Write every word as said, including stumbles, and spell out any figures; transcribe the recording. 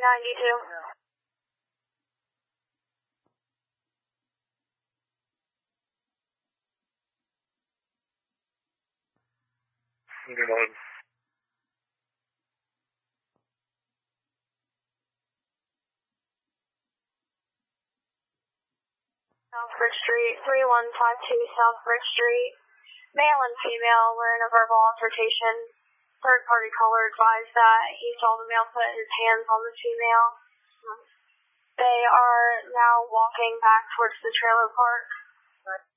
ninety-two. Good morning. South Bridge Street, three one five two South Bridge Street. Male and female were in a verbal altercation. Third party caller advised that he saw the male put his hands on the female. They are now walking back towards the trailer park.